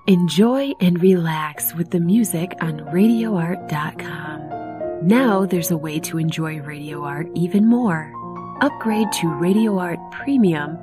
Enjoy and relax with the music on RadioArt.com. Now there's a way to enjoy Radio Art even more. Upgrade to Radio Art Premium